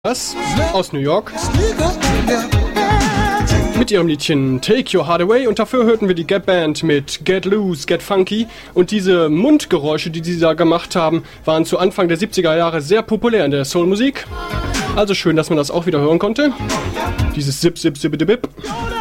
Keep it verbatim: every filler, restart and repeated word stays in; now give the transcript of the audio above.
Das aus New York mit ihrem Liedchen Take Your Heart Away, und dafür hörten wir die Gap Band mit Get Loose, Get Funky, und diese Mundgeräusche, die sie da gemacht haben, waren zu Anfang der siebziger Jahre sehr populär in der Soulmusik. Also schön, dass man das auch wieder hören konnte. Dieses Zip, Zip, Zip, Zip, Zip.